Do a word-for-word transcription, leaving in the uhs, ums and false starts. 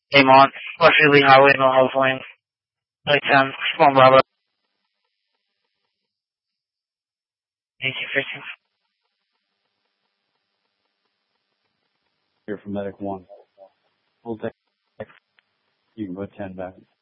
Amont, West Ridley Highway, no Health Lane. Like ten, Small Bravo. Thank you, fixing. Here from Medic One. We'll take, you can put ten back.